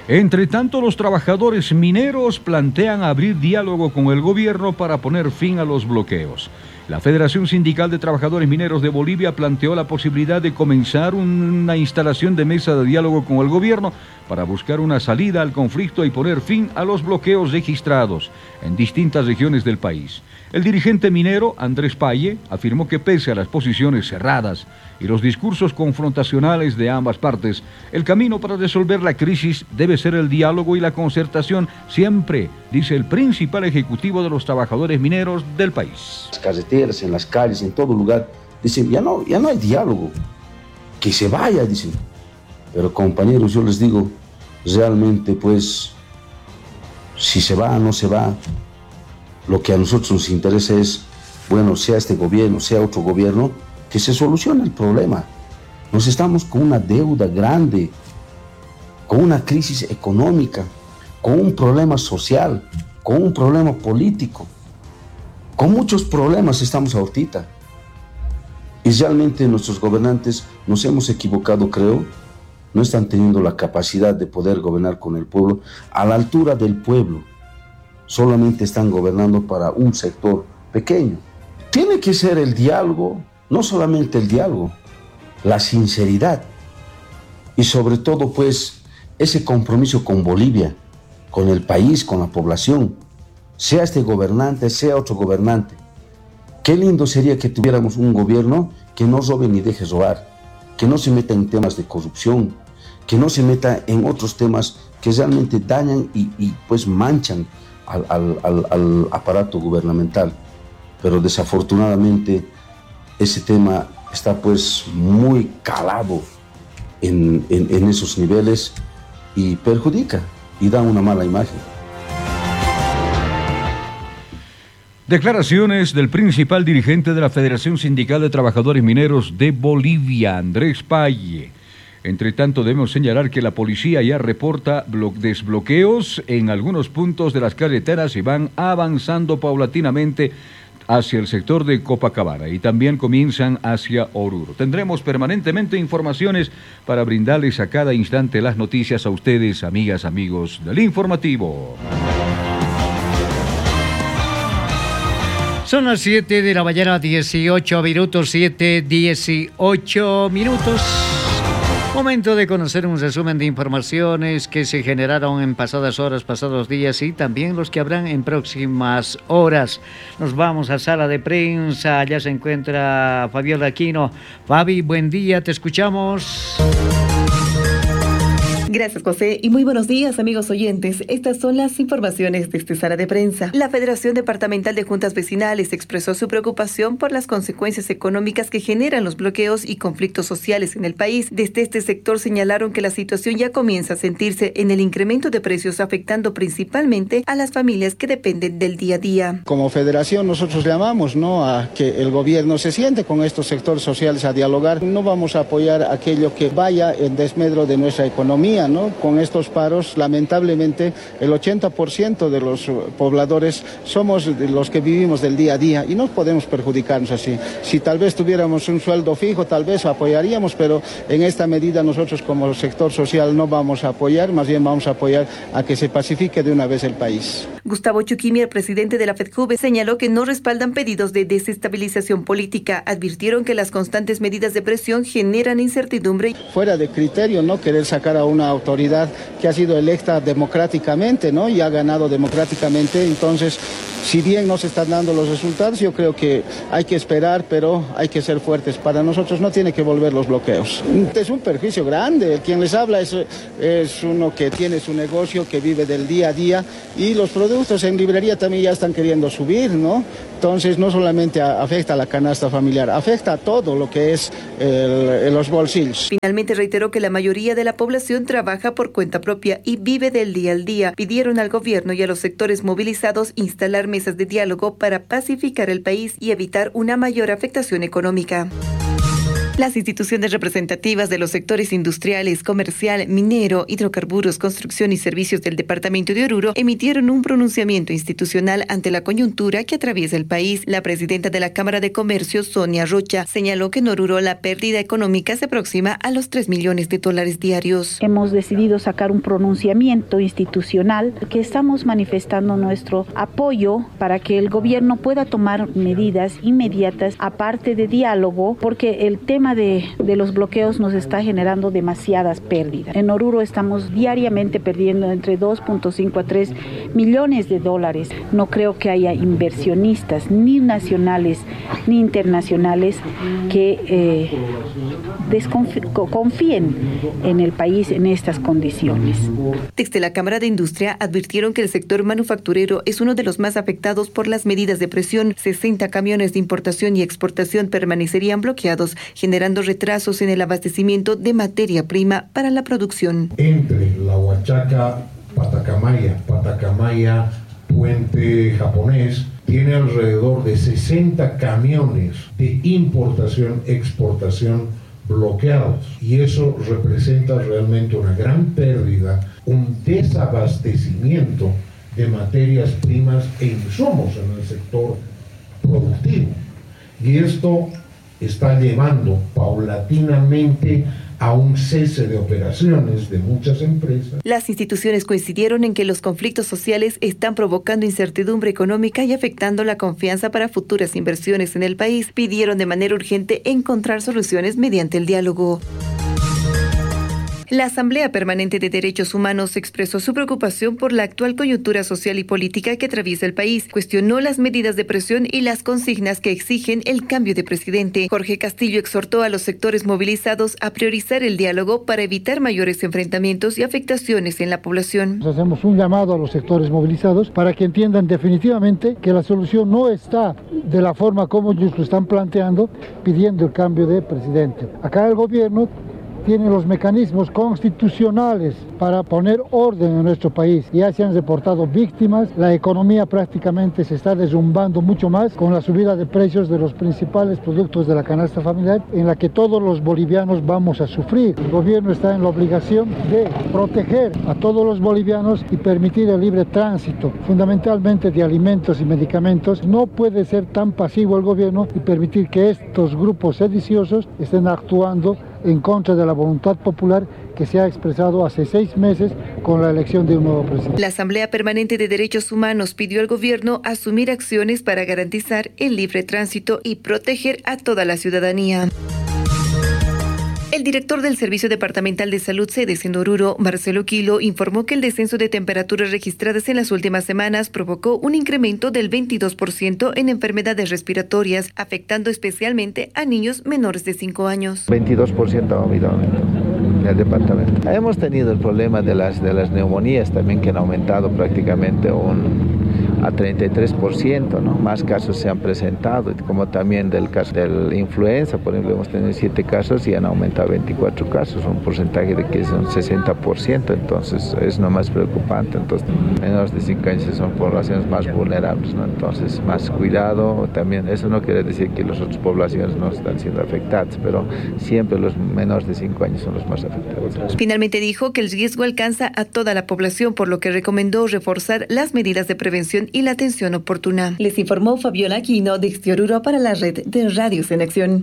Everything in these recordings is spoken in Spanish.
Entre tanto, los trabajadores mineros plantean abrir diálogo con el gobierno para poner fin a los bloqueos. La Federación Sindical de Trabajadores Mineros de Bolivia planteó la posibilidad de comenzar una instalación de mesa de diálogo con el gobierno para buscar una salida al conflicto y poner fin a los bloqueos registrados en distintas regiones del país. El dirigente minero, Andrés Paye, afirmó que pese a las posiciones cerradas y los discursos confrontacionales de ambas partes, el camino para resolver la crisis debe ser el diálogo y la concertación siempre, dice el principal ejecutivo de los trabajadores mineros del país. En las carreteras, en las calles, en todo lugar, dicen, ya no hay diálogo, que se vaya, dicen. Pero compañeros, yo les digo, realmente pues, si se va o no se va, lo que a nosotros nos interesa es, bueno, sea este gobierno, sea otro gobierno, que se solucione el problema. Nos estamos con una deuda grande, con una crisis económica, con un problema social, con un problema político, con muchos problemas estamos ahorita. Y realmente nuestros gobernantes nos hemos equivocado, creo, no están teniendo la capacidad de poder gobernar con el pueblo, a la altura del pueblo. Solamente están gobernando para un sector pequeño. Tiene que ser el diálogo, no solamente el diálogo, la sinceridad y sobre todo pues ese compromiso con Bolivia, con el país, con la población, sea este gobernante, sea otro gobernante. Qué lindo sería que tuviéramos un gobierno que no robe ni deje robar, que no se meta en temas de corrupción, que no se meta en otros temas que realmente dañan y pues manchan al aparato gubernamental. Pero desafortunadamente ese tema está pues muy calado en esos niveles y perjudica y da una mala imagen. Declaraciones del principal dirigente de la Federación Sindical de Trabajadores Mineros de Bolivia, Andrés Paye. Entre tanto, debemos señalar que la policía ya reporta desbloqueos en algunos puntos de las carreteras y van avanzando paulatinamente hacia el sector de Copacabana y también comienzan hacia Oruro. Tendremos permanentemente informaciones para brindarles a cada instante las noticias a ustedes, amigas, amigos del informativo. Son las 7 de la mañana, 18 minutos, 7:18 minutos. Momento de conocer un resumen de informaciones que se generaron en pasadas horas, pasados días y también los que habrán en próximas horas. Nos vamos a sala de prensa, allá se encuentra Fabiola Aquino. Fabi, buen día, te escuchamos. Gracias, José, y muy buenos días, amigos oyentes. Estas son las informaciones de esta sala de prensa. La Federación Departamental de Juntas Vecinales expresó su preocupación por las consecuencias económicas que generan los bloqueos y conflictos sociales en el país. Desde este sector señalaron que la situación ya comienza a sentirse en el incremento de precios, afectando principalmente a las familias que dependen del día a día. Como federación nosotros llamamos, ¿no?, a que el gobierno se siente con estos sectores sociales a dialogar. No vamos a apoyar aquello que vaya en desmedro de nuestra economía, ¿no? Con estos paros, lamentablemente, el 80% de los pobladores somos los que vivimos del día a día y no podemos perjudicarnos así. Si tal vez tuviéramos un sueldo fijo, tal vez apoyaríamos, pero en esta medida nosotros como sector social no vamos a apoyar, más bien vamos a apoyar a que se pacifique de una vez el país. Gustavo Chuquimi, el presidente de la FEDJUVE, señaló que no respaldan pedidos de desestabilización política. Advirtieron que las constantes medidas de presión generan incertidumbre. Fuera de criterio, ¿no?, querer sacar a una autoridad que ha sido electa democráticamente, ¿no?, y ha ganado democráticamente. Entonces, si bien no se están dando los resultados, yo creo que hay que esperar, pero hay que ser fuertes. Para nosotros no tiene que volver los bloqueos. Es un perjuicio grande. Quien les habla es uno que tiene su negocio, que vive del día a día, y los productos en librería también ya están queriendo subir, ¿no? Entonces no solamente afecta a la canasta familiar, afecta a todo lo que es los bolsillos. Finalmente reiteró que la mayoría de la población trabaja por cuenta propia y vive del día al día. Pidieron al gobierno y a los sectores movilizados instalar mesas de diálogo para pacificar el país y evitar una mayor afectación económica. Las instituciones representativas de los sectores industriales, comercial, minero, hidrocarburos, construcción y servicios del departamento de Oruro emitieron un pronunciamiento institucional ante la coyuntura que atraviesa el país. La presidenta de la Cámara de Comercio, Sonia Rocha, señaló que en Oruro la pérdida económica se aproxima a los $3 millones diarios. Hemos decidido sacar un pronunciamiento institucional que estamos manifestando nuestro apoyo para que el gobierno pueda tomar medidas inmediatas, aparte de diálogo, porque el tema de los bloqueos nos está generando demasiadas pérdidas. En Oruro estamos diariamente perdiendo entre 2.5 a 3 millones de dólares. No creo que haya inversionistas, ni nacionales ni internacionales, que confíen en el país en estas condiciones. Desde la Cámara de Industria advirtieron que el sector manufacturero es uno de los más afectados por las medidas de presión. 60 camiones de importación y exportación permanecerían bloqueados, generando retrasos en el abastecimiento de materia prima para la producción. Entre la Huachaca, Patacamaya, Puente Japonés, tiene alrededor de 60 camiones de importación, exportación bloqueados. Y eso representa realmente una gran pérdida, un desabastecimiento de materias primas e insumos en el sector productivo. Y esto está llevando paulatinamente a un cese de operaciones de muchas empresas. Las instituciones coincidieron en que los conflictos sociales están provocando incertidumbre económica y afectando la confianza para futuras inversiones en el país. Pidieron de manera urgente encontrar soluciones mediante el diálogo. La Asamblea Permanente de Derechos Humanos expresó su preocupación por la actual coyuntura social y política que atraviesa el país. Cuestionó las medidas de presión y las consignas que exigen el cambio de presidente. Jorge Castillo exhortó a los sectores movilizados a priorizar el diálogo para evitar mayores enfrentamientos y afectaciones en la población. Hacemos un llamado a los sectores movilizados para que entiendan definitivamente que la solución no está de la forma como ellos lo están planteando, pidiendo el cambio de presidente. Acá el gobierno tiene los mecanismos constitucionales para poner orden en nuestro país. Ya se han reportado víctimas, la economía prácticamente se está derrumbando mucho más con la subida de precios de los principales productos de la canasta familiar, en la que todos los bolivianos vamos a sufrir. El gobierno está en la obligación de proteger a todos los bolivianos y permitir el libre tránsito, fundamentalmente de alimentos y medicamentos. No puede ser tan pasivo el gobierno y permitir que estos grupos sediciosos estén actuando en contra de la voluntad popular que se ha expresado hace 6 meses con la elección de un nuevo presidente. La Asamblea Permanente de Derechos Humanos pidió al gobierno asumir acciones para garantizar el libre tránsito y proteger a toda la ciudadanía. El director del Servicio Departamental de Salud SEDES en Oruro, Marcelo Quilo, informó que el descenso de temperaturas registradas en las últimas semanas provocó un incremento del 22% en enfermedades respiratorias, afectando especialmente a niños menores de 5 años. 22% ha habido aumento en el departamento. Hemos tenido el problema de las neumonías también, que han aumentado prácticamente a 33%, ¿no? Más casos se han presentado, como también del caso de la influenza, por ejemplo, hemos tenido 7 casos y han aumentado a 24 casos, un porcentaje de que es un 60%, entonces es lo más preocupante. Entonces, menores de 5 años son poblaciones más vulnerables, ¿no? Entonces, más cuidado también. Eso no quiere decir que las otras poblaciones no están siendo afectadas, pero siempre los menores de 5 años son los más afectados. Finalmente dijo que el riesgo alcanza a toda la población, por lo que recomendó reforzar las medidas de prevención y la atención oportuna. Les informó Fabiola Aquino de Oruro para la red de Radios en Acción.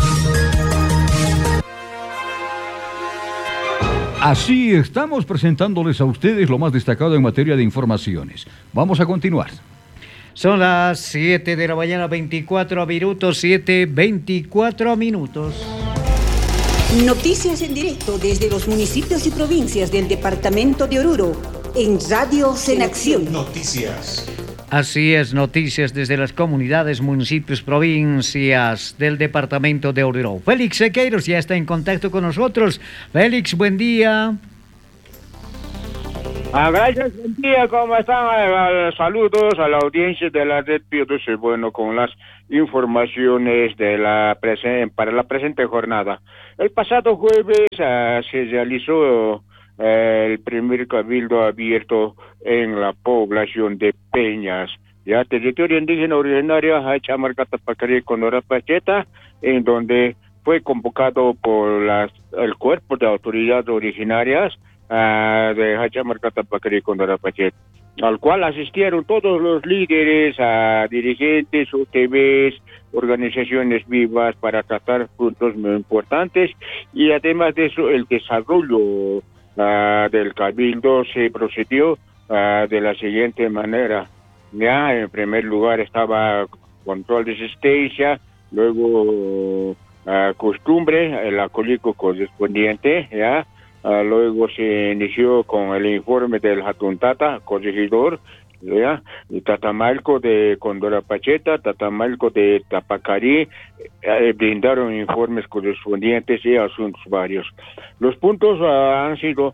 Así estamos presentándoles a ustedes lo más destacado en materia de informaciones. Vamos a continuar. Son las 7 de la mañana, 24 minutos, 7:24 minutos. Noticias en directo desde los municipios y provincias del departamento de Oruro en Radios en Acción. Noticias. Así es, noticias desde las comunidades, municipios, provincias del departamento de Oruro. Félix Sequeiros ya está en contacto con nosotros. Félix, buen día. Gracias, buen día, ¿cómo están? Saludos a la audiencia de la red Pío12. Bueno, con las informaciones de para la presente jornada. El pasado jueves se realizó el primer cabildo abierto en la población de Peñas, territorio indígena originario Hachamarcatapacari con Hora Pacheta, en donde fue convocado por el cuerpo de autoridades originarias de Hachamarca Tapacari Condorapachet, al cual asistieron todos los líderes, dirigentes, UTVs, organizaciones vivas, para tratar puntos muy importantes. Y además de eso, el desarrollo del Cabildo se procedió de la siguiente manera. Ya, en primer lugar estaba control de asistencia, luego costumbre, el acolico correspondiente, ya. Luego se inició con el informe del Hatuntata, corregidor, ¿ya? Y Tatamalco de Condorapacheta, Tatamalco de Tapacari, brindaron informes correspondientes y asuntos varios. Los puntos han sido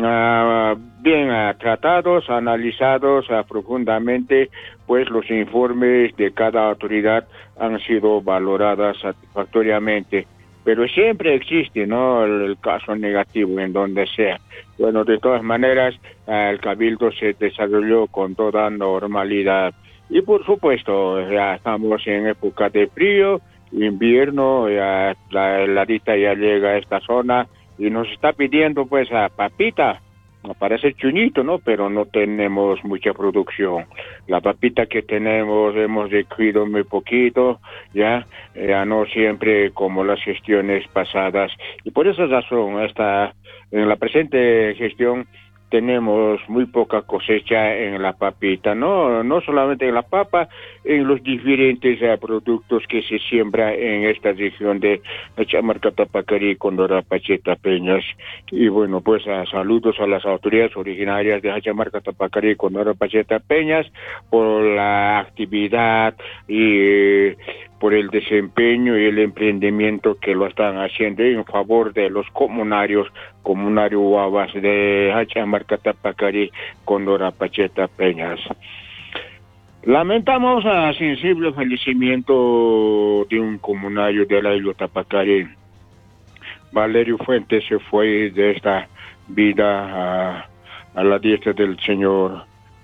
bien tratados, analizados profundamente, pues los informes de cada autoridad han sido valoradas satisfactoriamente. Pero siempre existe, ¿no?, el caso negativo en donde sea. Bueno, de todas maneras, el Cabildo se desarrolló con toda normalidad. Y por supuesto, ya estamos en época de frío, invierno, ya la heladita ya llega a esta zona y nos está pidiendo pues a papita. Parece chunito, ¿no? Pero no tenemos mucha producción. La papita que tenemos hemos descuidado muy poquito, ya no siempre como las gestiones pasadas. Y por esa razón, en la presente gestión tenemos muy poca cosecha en la papita, no solamente en la papa, en los diferentes productos que se siembra en esta región de Hachamarca Tapacari, Condorapacheta, Peñas. Y bueno, pues saludos a las autoridades originarias de Hachamarca Tapacari, Condorapacheta, Peñas, por la actividad y por el desempeño y el emprendimiento que lo están haciendo en favor de los comunarios guavas de Hachamarca Tapacari, Condorapacheta, Peñas. Lamentamos el sensible fallecimiento de un comunario de la isla Tapacari. Valerio Fuentes se fue de esta vida a la diestra del Señor.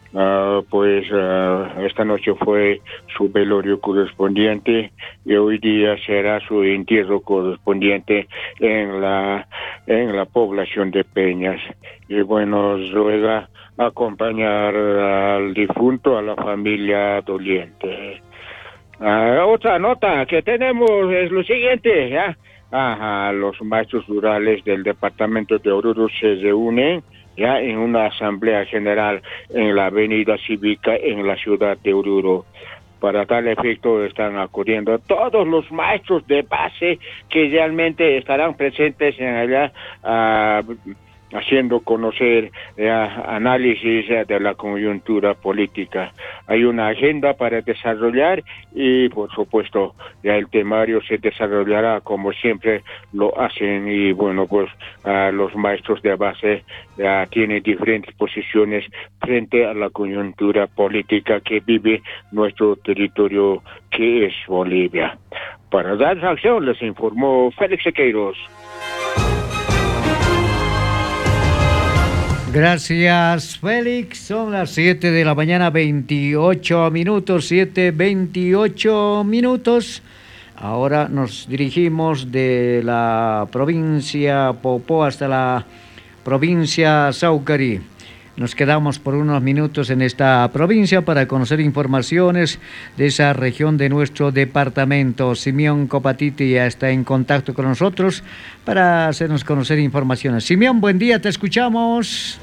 Esta noche fue su velorio correspondiente y hoy día será su entierro correspondiente en la población de Peñas. Y bueno, ruega acompañar al difunto, a la familia doliente. Otra nota que tenemos es lo siguiente, ¿ya? Los maestros rurales del departamento de Oruro se reúnen ya en una asamblea general en la avenida Cívica en la ciudad de Oruro. Para tal efecto están acudiendo todos los maestros de base que realmente estarán presentes en allá, haciendo conocer análisis de la coyuntura política. Hay una agenda para desarrollar y por supuesto ya el temario se desarrollará como siempre lo hacen. Y bueno, pues los maestros de base tienen diferentes posiciones frente a la coyuntura política que vive nuestro territorio, que es Bolivia. Para dar acción les informó Félix Sequeiros. Gracias, Félix. Son las 7 de la mañana, 28 minutos, 7:28 minutos. Ahora nos dirigimos de la provincia Popó hasta la provincia Saucari. Nos quedamos por unos minutos en esta provincia para conocer informaciones de esa región de nuestro departamento. Simeón Copatiti ya está en contacto con nosotros para hacernos conocer informaciones. Simeón, buen día, te escuchamos.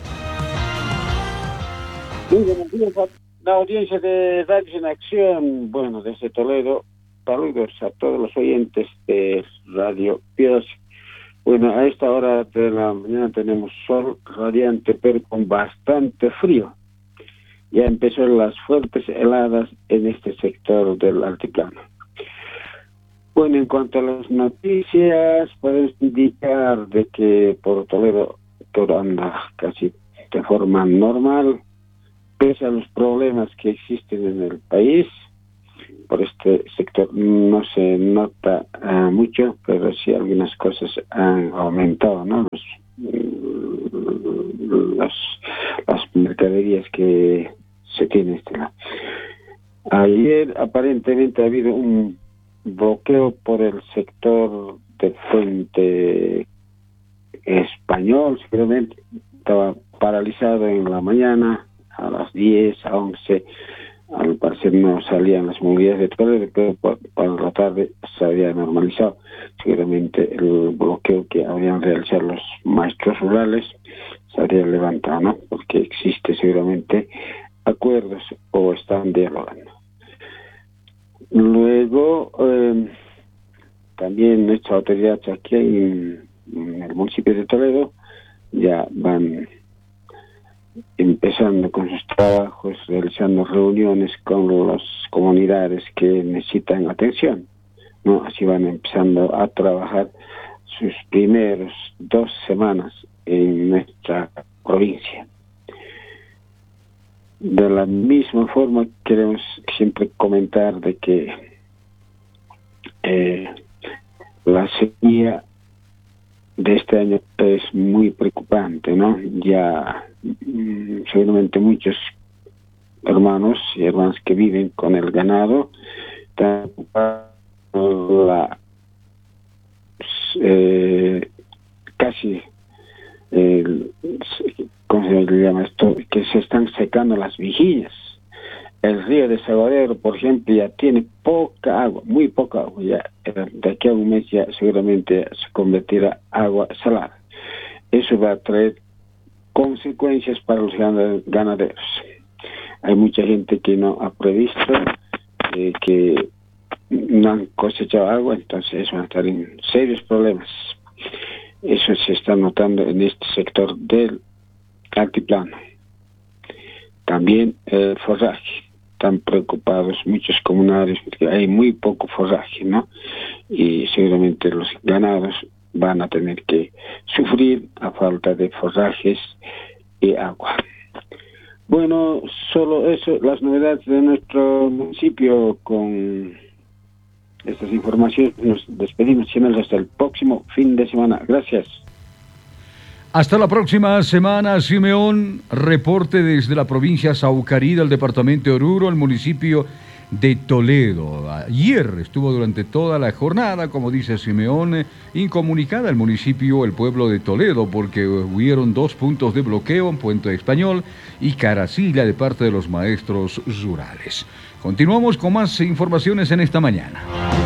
Muy buenos días a la audiencia de Radio en Acción. Bueno, desde Toledo, saludos a todos los oyentes de Radio Pios. Bueno, a esta hora de la mañana tenemos sol radiante, pero con bastante frío. Ya empezó las fuertes heladas en este sector del altiplano. Bueno, en cuanto a las noticias, podemos indicar de que por Toledo todo anda casi de forma normal, pese a los problemas que existen en el país. Por este sector no se nota mucho, pero sí algunas cosas han aumentado, ¿no? Las mercaderías que se tienen. Ayer aparentemente ha habido un bloqueo por el sector de Puente Español, seguramente, estaba paralizado en la mañana, a las 10, a 11, al parecer no salían las movilidades de Toledo, pero para la tarde se había normalizado. Seguramente el bloqueo que habían realizado los maestros rurales se habría levantado, ¿no? Porque existe seguramente acuerdos o están dialogando. Luego, también nuestra autoridad aquí en el municipio de Toledo ya van empezando con sus trabajos, realizando reuniones con las comunidades que necesitan atención, ¿no? Así van empezando a trabajar sus primeros 2 semanas en nuestra provincia. De la misma forma, queremos siempre comentar de que la sequía de este año es muy preocupante, ¿no? Ya seguramente muchos hermanos y hermanas que viven con el ganado están preocupados por casi ¿cómo se le llama esto? Que se están secando las vigillas. El río de Saguadero, por ejemplo, ya tiene poca agua, muy poca agua. Ya de aquí a un mes ya seguramente se convertirá en agua salada. Eso va a traer consecuencias para los ganaderos. Hay mucha gente que no ha previsto, que no han cosechado agua, entonces van a estar en serios problemas. Eso se está notando en este sector del altiplano. También el forraje. Están preocupados muchos comunarios porque hay muy poco forraje, ¿no? Y seguramente los ganados van a tener que sufrir a falta de forrajes y agua. Bueno, solo eso, las novedades de nuestro municipio. Con estas informaciones nos despedimos, señores, hasta el próximo fin de semana. Gracias. Hasta la próxima semana, Simeón. Reporte desde la provincia Saucarí, del departamento de Oruro, el municipio de Toledo. Ayer estuvo durante toda la jornada, como dice Simeón, incomunicada el municipio, el pueblo de Toledo, porque hubieron 2 puntos de bloqueo en Puente Español y Caracilla de parte de los maestros rurales. Continuamos con más informaciones en esta mañana.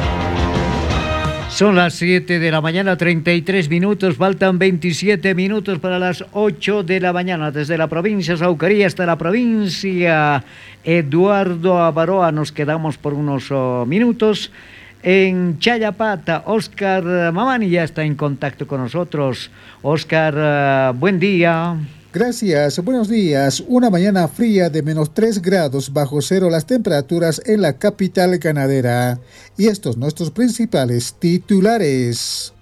Son las 7 de la mañana, 33 minutos, faltan 27 minutos para las 8 de la mañana. Desde la provincia Saucarí hasta la provincia Eduardo Avaroa nos quedamos por unos minutos. En Chayapata, Óscar Mamani ya está en contacto con nosotros. Óscar, buen día. Gracias, buenos días. Una mañana fría de -3 grados bajo cero las temperaturas en la capital ganadera. Y estos nuestros principales titulares.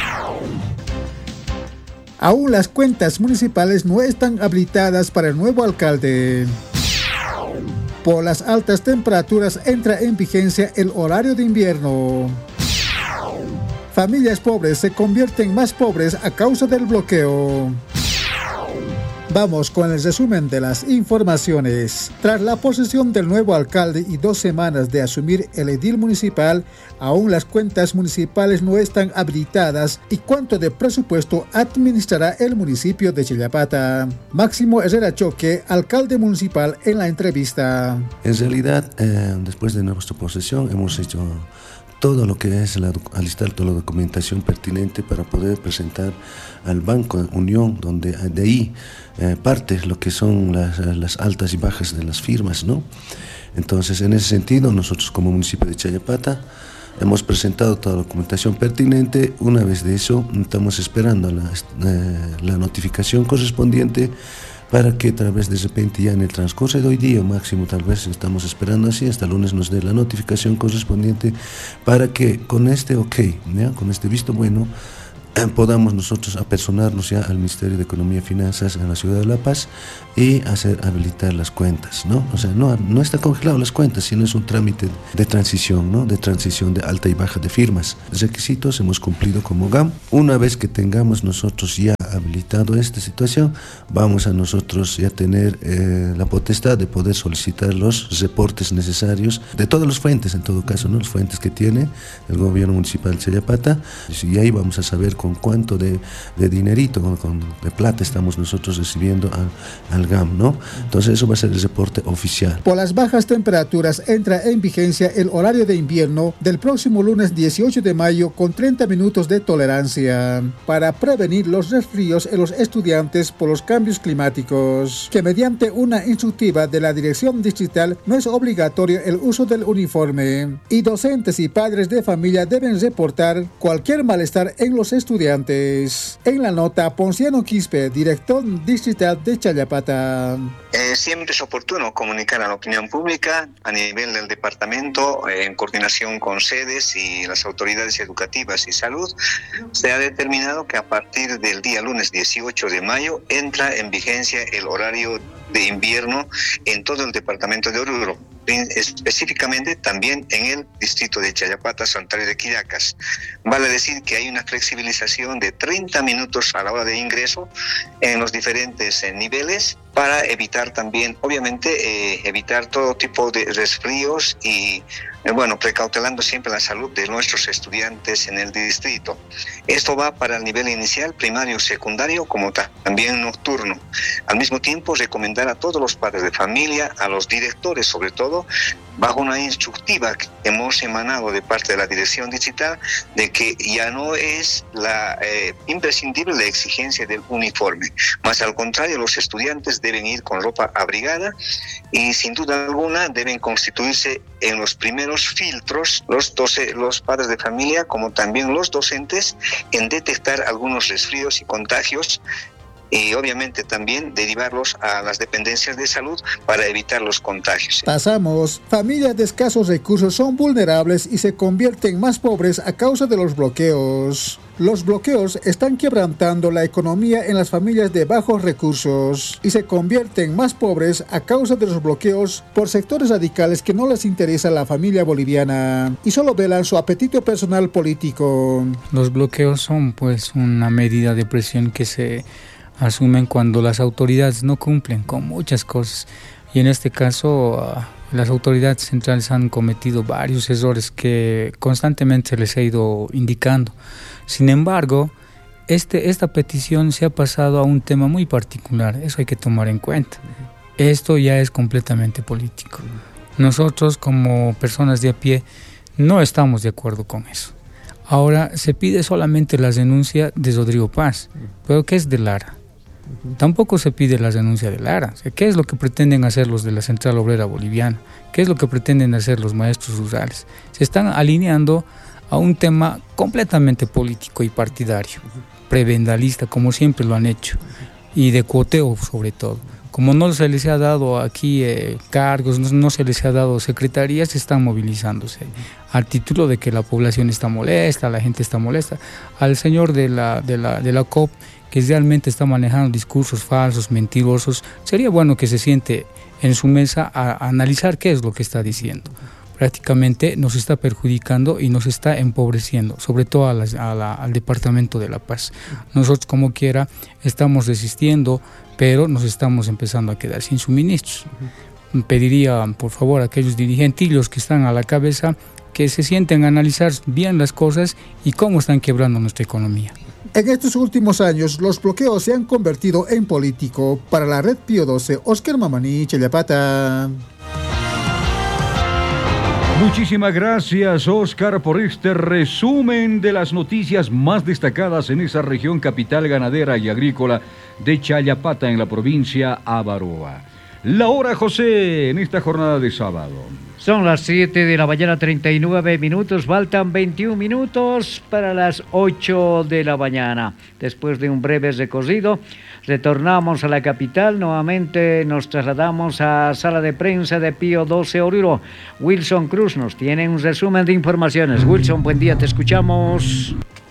Aún las cuentas municipales no están habilitadas para el nuevo alcalde. Por las altas temperaturas entra en vigencia el horario de invierno. Familias pobres se convierten más pobres a causa del bloqueo. Vamos con el resumen de las informaciones. Tras la posesión del nuevo alcalde y 2 semanas de asumir el edil municipal, aún las cuentas municipales no están habilitadas. ¿Y cuánto de presupuesto administrará el municipio de Chayapata? Máximo Herrera Choque, alcalde municipal, en la entrevista. En realidad, después de nuestra posesión, hemos hecho todo lo que es alistar toda la documentación pertinente para poder presentar al Banco de Unión, donde de ahí parte lo que son las altas y bajas de las firmas, ¿no? Entonces, en ese sentido, nosotros como municipio de Chayapata hemos presentado toda la documentación pertinente. Una vez de eso, estamos esperando la notificación correspondiente para que tal vez de repente ya en el transcurso de hoy día, máximo tal vez estamos esperando así, hasta el lunes nos dé la notificación correspondiente para que con este ¿ya? Con este visto bueno, podamos nosotros apersonarnos ya al Ministerio de Economía y Finanzas en la ciudad de La Paz y habilitar las cuentas, ¿no? O sea, no está congelado las cuentas, sino es un trámite de transición, ¿no? De transición de alta y baja de firmas. Requisitos hemos cumplido como GAM. Una vez que tengamos nosotros ya habilitado esta situación, vamos a nosotros ya tener la potestad de poder solicitar los reportes necesarios de todos los fuentes, en todo caso, ¿no? Los fuentes que tiene el gobierno municipal de Chayapata, y ahí vamos a saber con cuánto de dinerito, de plata estamos nosotros recibiendo al GAM, ¿no? Entonces eso va a ser el reporte oficial. Por las bajas temperaturas entra en vigencia el horario de invierno del próximo lunes 18 de mayo con 30 minutos de tolerancia para prevenir los resfríos en los estudiantes por los cambios climáticos, que mediante una instructiva de la Dirección Distrital no es obligatorio el uso del uniforme y docentes y padres de familia deben reportar cualquier malestar en los estudiantes. En la nota, Ponciano Quispe, director distrital de Chayapata. Siempre es oportuno comunicar a la opinión pública a nivel del departamento, en coordinación con sedes y las autoridades educativas y salud. Se ha determinado que a partir del día lunes 18 de mayo entra en vigencia el horario de invierno en todo el departamento de Oruro, específicamente también en el distrito de Chayapata, Santuario de Quillacas. Vale decir que hay una flexibilización de 30 minutos a la hora de ingreso en los diferentes niveles para evitar también, obviamente, evitar todo tipo de resfríos y, precautelando siempre la salud de nuestros estudiantes en el distrito. Esto va para el nivel inicial, primario, secundario, como también nocturno. Al mismo tiempo, recomendar a todos los padres de familia, a los directores sobre todo, bajo una instructiva que hemos emanado de parte de la Dirección Distrital, de que ya no es imprescindible la exigencia del uniforme, más al contrario, los estudiantes deben ir con ropa abrigada y sin duda alguna deben constituirse en los primeros filtros los padres de familia como también los docentes en detectar algunos resfríos y contagios, y obviamente también derivarlos a las dependencias de salud para evitar los contagios. Pasamos. Familias de escasos recursos son vulnerables y se convierten más pobres a causa de los bloqueos. Los bloqueos están quebrantando la economía en las familias de bajos recursos y se convierten más pobres a causa de los bloqueos por sectores radicales que no les interesa la familia boliviana y solo velan su apetito personal político. Los bloqueos son pues una medida de presión que se asumen cuando las autoridades no cumplen con muchas cosas, y en este caso las autoridades centrales han cometido varios errores que constantemente se les ha ido indicando. Sin embargo, esta petición se ha pasado a un tema muy particular, eso hay que tomar en cuenta. Esto ya es completamente político. Nosotros como personas de a pie no estamos de acuerdo con eso. Ahora se pide solamente la renuncia de Rodrigo Paz, pero ¿qué es de Lara? Tampoco se pide la renuncia de Lara. O sea, ¿qué es lo que pretenden hacer los de la Central Obrera Boliviana? ¿Qué es lo que pretenden hacer los maestros rurales? Se están alineando a un tema completamente político y partidario, prebendalista, como siempre lo han hecho, y de cuoteo sobre todo. Como no se les ha dado aquí cargos, no se les ha dado secretarías, están movilizándose al título de que la población está molesta, la gente está molesta. Al señor de la COP, que realmente está manejando discursos falsos, mentirosos, sería bueno que se siente en su mesa a analizar qué es lo que está diciendo. Prácticamente nos está perjudicando y nos está empobreciendo, sobre todo al Departamento de La Paz. Nosotros como quiera estamos resistiendo, pero nos estamos empezando a quedar sin suministros. Pediría por favor a aquellos dirigentillos que están a la cabeza que se sienten a analizar bien las cosas y cómo están quebrando nuestra economía. En estos últimos años, los bloqueos se han convertido en político. Para la Red Pío 12, Oscar Mamani, Chayapata. Muchísimas gracias, Oscar, por este resumen de las noticias más destacadas en esa región capital ganadera y agrícola de Chayapata, en la provincia Avaroa. La hora, José, en esta jornada de sábado. Son las 7 de la mañana, 39 minutos, faltan 21 minutos para las 8 de la mañana. Después de un breve recorrido, retornamos a la capital, nuevamente nos trasladamos a sala de prensa de Pío 12 Oruro. Wilson Cruz nos tiene un resumen de informaciones. Wilson, buen día, te escuchamos.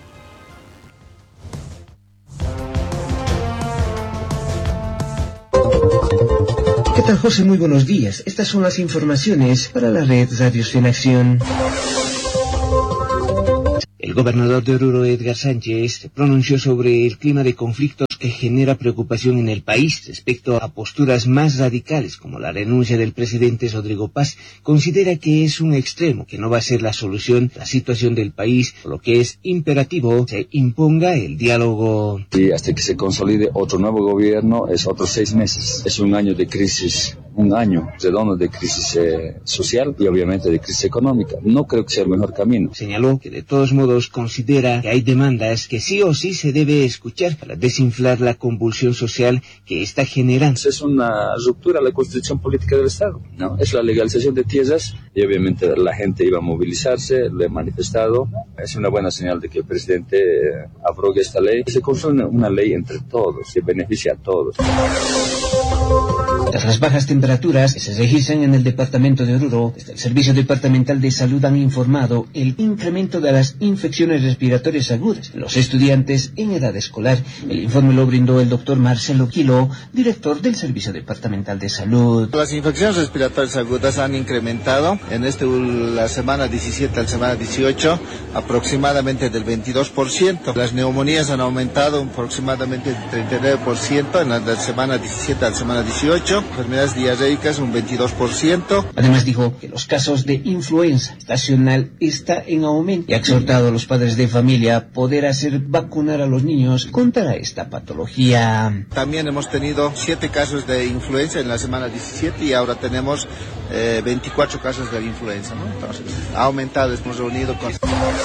¿Qué tal, José? Muy buenos días. Estas son las informaciones para la red Radios en Acción. El gobernador de Oruro, Edgar Sánchez, se pronunció sobre el clima de conflictos que genera preocupación en el país respecto a posturas más radicales como la renuncia del presidente Rodrigo Paz. Considera que es un extremo que no va a ser la solución a la situación del país, por lo que es imperativo se imponga el diálogo. Y hasta que se consolide otro nuevo gobierno es otros 6 meses. Es un año de crisis, un año redondo de crisis social y obviamente de crisis económica. No creo que sea el mejor camino. Señaló que de todos modos considera que hay demandas que sí o sí se debe escuchar para desinflar la convulsión social que está generando. Es una ruptura a la constitución política del Estado, ¿no? Es la legalización de tierras y obviamente la gente iba a movilizarse, lo he manifestado. Es una buena señal de que el presidente abrogue esta ley. Se construye una ley entre todos, que beneficia a todos. Tras las bajas temperaturas que se registran en el departamento de Oruro, desde el Servicio Departamental de Salud han informado el incremento de las infecciones respiratorias agudas en los estudiantes en edad escolar. El informe lo brindó el doctor Marcelo Quilo, director del Servicio Departamental de Salud. Las infecciones respiratorias agudas han incrementado en la semana 17 a la semana 18 aproximadamente del 22%. Las neumonías han aumentado aproximadamente del 39% en la semana 17 a la semana 18. Enfermedades diarreicas un 22%. Además dijo que los casos de influenza estacional está en aumento y ha exhortado a los padres de familia a poder hacer vacunar a los niños contra esta patología. También hemos tenido 7 casos de influenza en la semana 17 y ahora tenemos 24 casos de influenza, ¿no? Entonces, ha aumentado, hemos reunido con...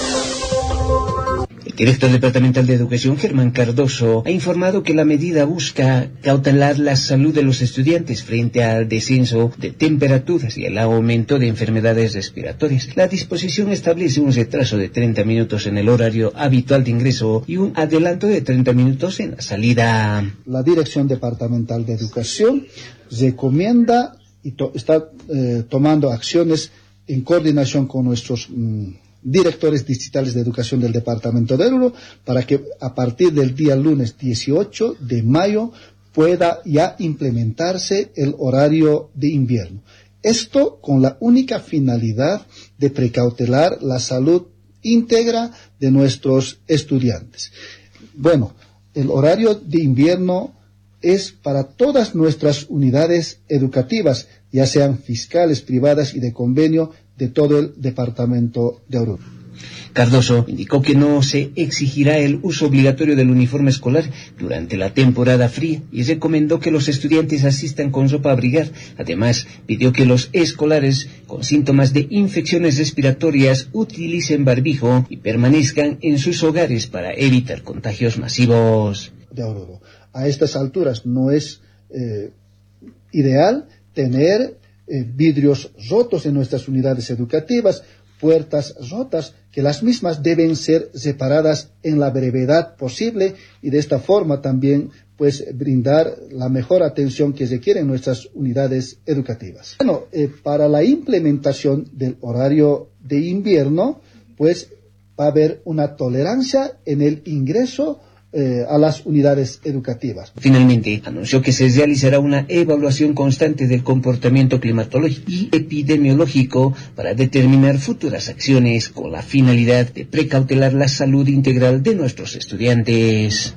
El director departamental de Educación, Germán Cardoso, ha informado que la medida busca cautelar la salud de los estudiantes frente al descenso de temperaturas y el aumento de enfermedades respiratorias. La disposición establece un retraso de 30 minutos en el horario habitual de ingreso y un adelanto de 30 minutos en la salida. La Dirección Departamental de Educación recomienda y está tomando acciones en coordinación con nuestros directores distritales de educación del departamento de Oruro para que a partir del día lunes 18 de mayo pueda ya implementarse el horario de invierno. Esto con la única finalidad de precautelar la salud íntegra de nuestros estudiantes. Bueno, el horario de invierno es para todas nuestras unidades educativas, ya sean fiscales, privadas y de convenio de todo el departamento de Oruro. Cardoso indicó que no se exigirá el uso obligatorio del uniforme escolar durante la temporada fría y recomendó que los estudiantes asistan con ropa a abrigar. Además, pidió que los escolares con síntomas de infecciones respiratorias utilicen barbijo y permanezcan en sus hogares para evitar contagios masivos. De Oruro. A estas alturas no es ideal tener vidrios rotos en nuestras unidades educativas, puertas rotas, que las mismas deben ser separadas en la brevedad posible y de esta forma también pues brindar la mejor atención que requieren nuestras unidades educativas. Bueno, para la implementación del horario de invierno pues va a haber una tolerancia en el ingreso a las unidades educativas. Finalmente, anunció que se realizará una evaluación constante del comportamiento climatológico y epidemiológico para determinar futuras acciones con la finalidad de precautelar la salud integral de nuestros estudiantes.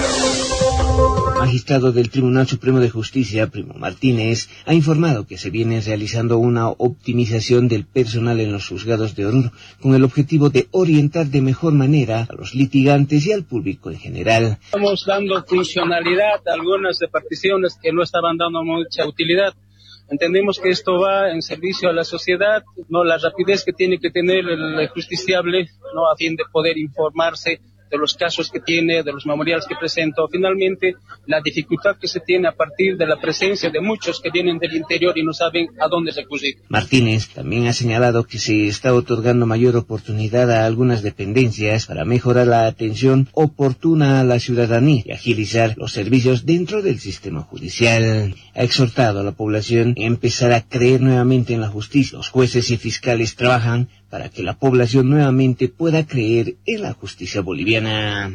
Magistrado del Tribunal Supremo de Justicia, Primo Martínez, ha informado que se viene realizando una optimización del personal en los juzgados de Oruro, con el objetivo de orientar de mejor manera a los litigantes y al público en general. Estamos dando funcionalidad a algunas reparticiones que no estaban dando mucha utilidad. Entendemos que esto va en servicio a la sociedad, no la rapidez que tiene que tener el justiciable, no a fin de poder informarse de los casos que tiene, de los memoriales que presentó. Finalmente, la dificultad que se tiene a partir de la presencia de muchos que vienen del interior y no saben a dónde recurrir. Martínez también ha señalado que se está otorgando mayor oportunidad a algunas dependencias para mejorar la atención oportuna a la ciudadanía y agilizar los servicios dentro del sistema judicial. Ha exhortado a la población a empezar a creer nuevamente en la justicia. Los jueces y fiscales trabajan para que la población nuevamente pueda creer en la justicia boliviana.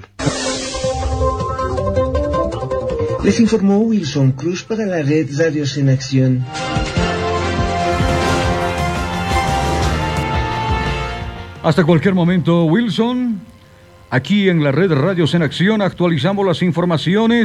Les informó Wilson Cruz para la red Radios en Acción. Hasta cualquier momento, Wilson. Aquí en la red Radios en Acción actualizamos las informaciones